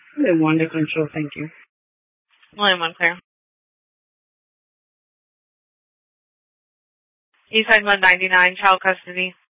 One different show, thank you. Only one clear. Eastside 199, child custody.